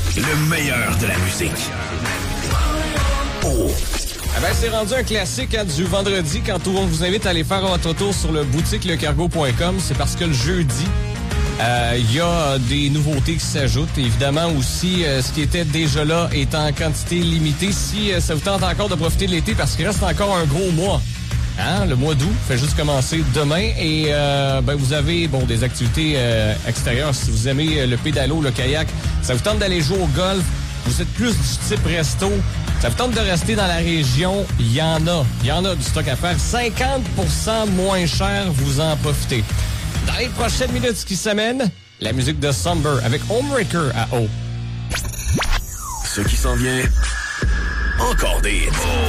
Le meilleur de la musique. Oh! Ah ben, c'est rendu un classique du vendredi quand on vous invite à aller faire votre tour sur le boutique lecargo.com. C'est parce que le jeudi, il y a des nouveautés qui s'ajoutent. Évidemment aussi, ce qui était déjà là est en quantité limitée. Si ça vous tente encore de profiter de l'été, parce qu'il reste encore un gros mois. Hein? Le mois d'août fait juste commencer demain. Et vous avez des activités extérieures. Si vous aimez le pédalo, le kayak, ça vous tente d'aller jouer au golf, vous êtes plus du type resto, ça vous tente de rester dans la région, il y en a. Il y en a du stock à faire. 50% moins cher, vous en profitez. Dans les prochaines minutes qui s'amènent, la musique de Somber avec Homewrecker à eau. Ce qui s'en vient, encore des hits.